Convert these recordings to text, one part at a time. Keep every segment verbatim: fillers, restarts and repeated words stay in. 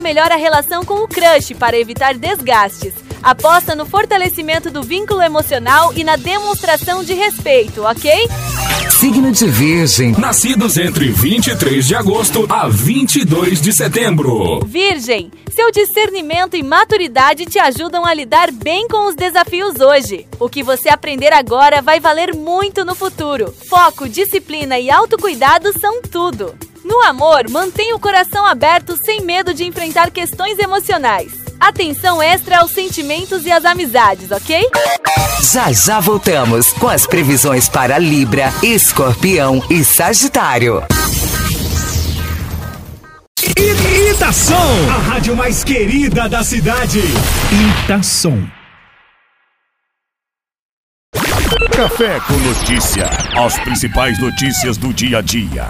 Melhora a relação com o crush para evitar desgastes. Aposta no fortalecimento do vínculo emocional e na demonstração de respeito, ok? Signo de Virgem. Nascidos entre vinte e três de agosto a vinte e dois de setembro. Virgem, seu discernimento e maturidade te ajudam a lidar bem com os desafios hoje. O que você aprender agora vai valer muito no futuro. Foco, disciplina e autocuidado são tudo. No amor, mantenha o coração aberto sem medo de enfrentar questões emocionais. Atenção extra aos sentimentos e às amizades, ok? Já já voltamos com as previsões para Libra, Escorpião e Sagitário. Itação, a rádio mais querida da cidade. Itação. Café com notícia. As principais notícias do dia a dia.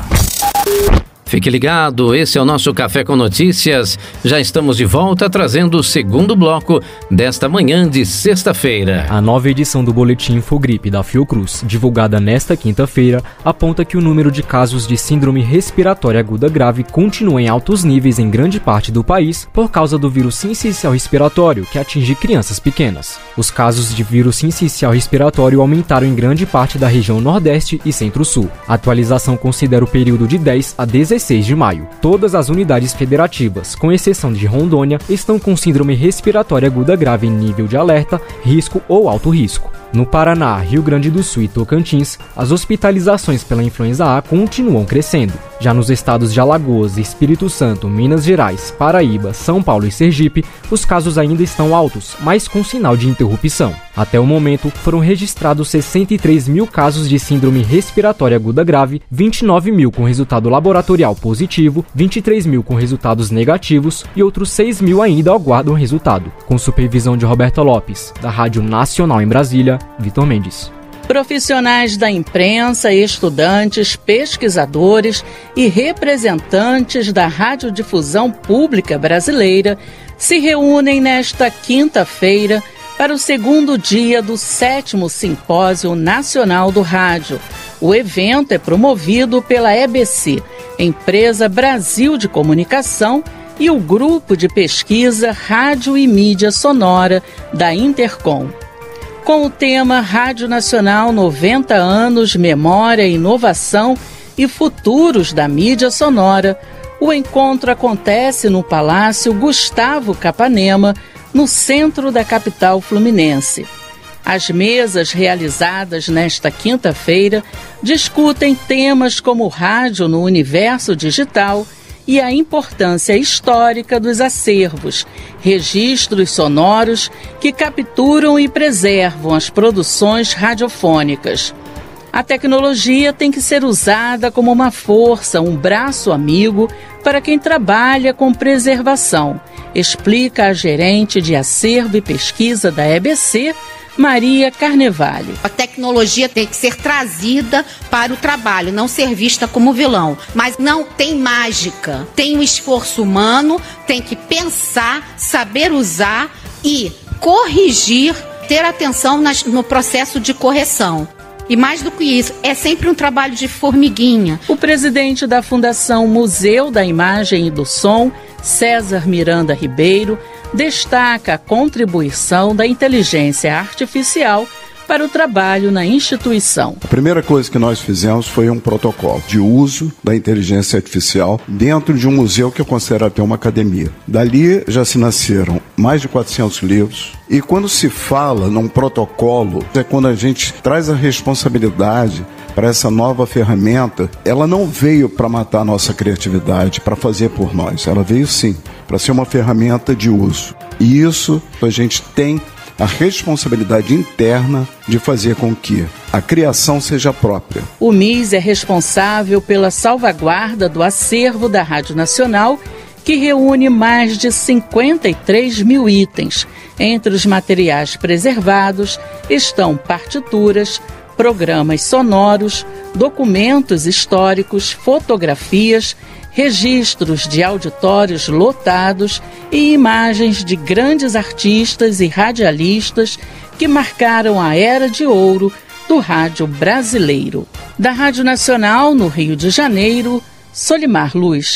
Fique ligado, esse é o nosso Café com Notícias. Já estamos de volta trazendo o segundo bloco desta manhã de sexta-feira. A nova edição do Boletim Infogripe da Fiocruz, divulgada nesta quinta-feira, aponta que o número de casos de síndrome respiratória aguda grave continua em altos níveis em grande parte do país por causa do vírus sincicial respiratório, que atinge crianças pequenas. Os casos de vírus sincicial respiratório aumentaram em grande parte da região Nordeste e Centro-Sul. A atualização considera o período de dez a dezesseis de maio. Todas as unidades federativas, com exceção de Rondônia, estão com síndrome respiratória aguda grave em nível de alerta, risco ou alto risco. No Paraná, Rio Grande do Sul e Tocantins, as hospitalizações pela influenza A continuam crescendo. Já nos estados de Alagoas, Espírito Santo, Minas Gerais, Paraíba, São Paulo e Sergipe, os casos ainda estão altos, mas com sinal de interrupção. Até o momento, foram registrados sessenta e três mil casos de síndrome respiratória aguda grave, vinte e nove mil com resultado laboratorial positivo, vinte e três mil com resultados negativos e outros seis mil ainda aguardam resultado. Com supervisão de Roberta Lopes, da Rádio Nacional em Brasília, Vitor Mendes. Profissionais da imprensa, estudantes, pesquisadores e representantes da radiodifusão pública brasileira se reúnem nesta quinta-feira para o segundo dia do sétimo Simpósio Nacional do Rádio. O evento é promovido pela E B C, Empresa Brasil de Comunicação, e o Grupo de Pesquisa Rádio e Mídia Sonora da Intercom. Com o tema Rádio Nacional noventa anos, Memória, Inovação e Futuros da Mídia Sonora, o encontro acontece no Palácio Gustavo Capanema, no centro da capital fluminense. As mesas realizadas nesta quinta-feira discutem temas como rádio no universo digital e a importância histórica dos acervos, registros sonoros que capturam e preservam as produções radiofônicas. A tecnologia tem que ser usada como uma força, um braço amigo para quem trabalha com preservação, explica a gerente de acervo e pesquisa da E B C, Maria Carnevale. A tecnologia tem que ser trazida para o trabalho, não ser vista como vilão. Mas não tem mágica, tem um esforço humano, tem que pensar, saber usar e corrigir, ter atenção nas, no processo de correção. E mais do que isso, é sempre um trabalho de formiguinha. O presidente da Fundação Museu da Imagem e do Som, César Miranda Ribeiro, destaca a contribuição da inteligência artificial para o trabalho na instituição. A primeira coisa que nós fizemos foi um protocolo de uso da inteligência artificial dentro de um museu que eu considero até uma academia. Dali já se nasceram mais de quatrocentos livros. E quando se fala num protocolo, é quando a gente traz a responsabilidade para essa nova ferramenta. Ela não veio para matar a nossa criatividade, para fazer por nós. Ela veio sim para ser uma ferramenta de uso. E isso a gente tem a responsabilidade interna de fazer com que a criação seja própria. O M I S é responsável pela salvaguarda do acervo da Rádio Nacional, que reúne mais de cinquenta e três mil itens. Entre os materiais preservados estão partituras, programas sonoros, documentos históricos, fotografias, registros de auditórios lotados e imagens de grandes artistas e radialistas que marcaram a era de ouro do rádio brasileiro. Da Rádio Nacional, no Rio de Janeiro, Solimar Luz.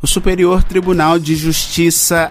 O Superior Tribunal de Justiça